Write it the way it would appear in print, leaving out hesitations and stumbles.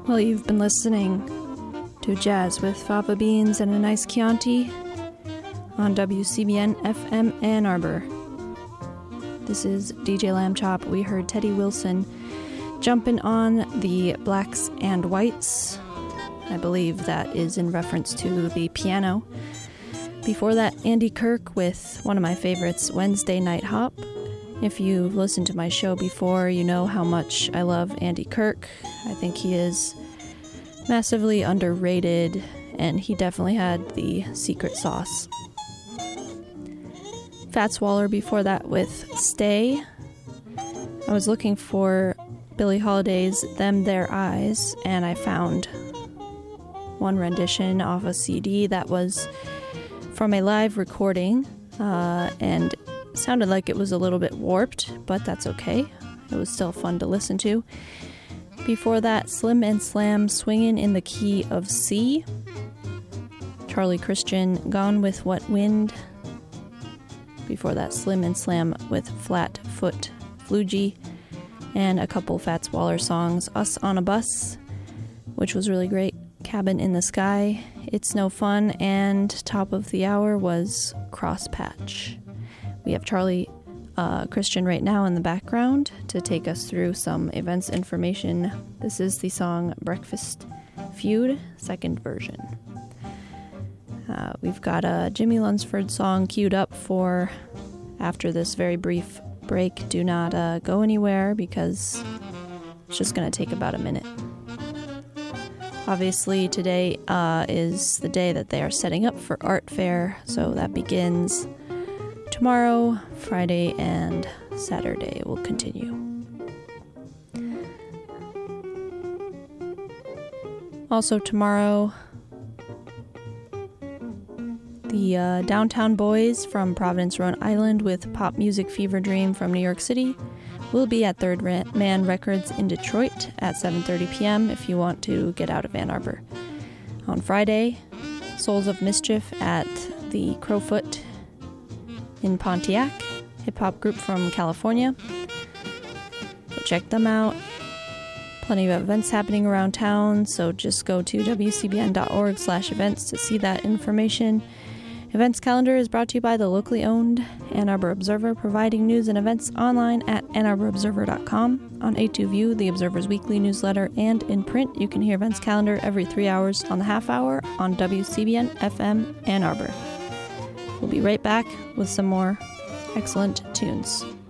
Well, you've been listening to Jazz with Fava Beans and a nice Chianti on WCBN FM Ann Arbor. This is DJ Lamb Chop. We heard Teddy Wilson jumping on the Blacks and Whites. I believe that is in reference to the piano. Before that, Andy Kirk with one of my favorites, Wednesday Night Hop. If you've listened to my show before, you know how much I love Andy Kirk. I think he is massively underrated, and he definitely had the secret sauce. Fats Waller before that with Stay. I was looking for Billie Holiday's Them Their Eyes, and I found one rendition off a CD that was from a live recording, and sounded like it was a little bit warped, but that's okay. It was still fun to listen to. Before that, Slim and Slam, Swingin' in the Key of C. Charlie Christian, Gone with What Wind. Before that, Slim and Slam with Flat Foot Flugie. And a couple Fats Waller songs, Us on a Bus, which was really great, Cabin in the Sky, It's No Fun, and top of the hour was Crosspatch. We have Charlie Christian right now in the background to take us through some events information. This is the song Breakfast Feud, second version. We've got a Jimmy Lunsford song queued up for after this very brief break. Do not go anywhere because it's just going to take about a minute. Obviously, today is the day that they are setting up for Art Fair, so that begins tomorrow, Friday, and Saturday will continue. Also tomorrow, the Downtown Boys from Providence, Rhode Island with Pop Music Fever Dream from New York City will be at Third Man Records in Detroit at 7:30 p.m. if you want to get out of Ann Arbor. On Friday, Souls of Mischief at the Crowfoot in Pontiac, hip-hop group from California. So check them out. Plenty of events happening around town, so just go to wcbn.org/events to see that information. Events calendar is brought to you by the locally owned Ann Arbor Observer, providing news and events online at AnnArborObserver.com, on A2View, the Observer's weekly newsletter, and in print. You can hear events calendar every 3 hours on the half hour on WCBN FM Ann Arbor. We'll be right back with some more excellent tunes.